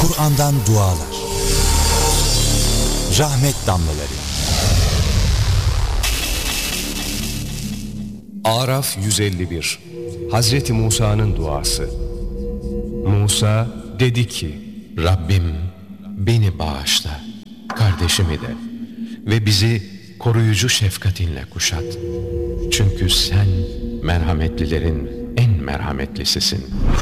Kur'an'dan dualar. Rahmet damlaları. Araf 151. Hazreti Musa'nın duası. Musa dedi ki: Rabbim beni bağışla, kardeşimi de ve bizi koruyucu şefkatinle kuşat. Çünkü sen merhametlilerin en merhametlisisin.